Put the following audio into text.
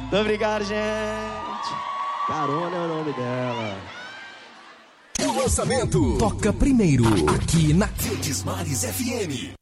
Muito obrigado, gente. Carona é o nome dela. O lançamento toca primeiro aqui na Verdes Mares FM.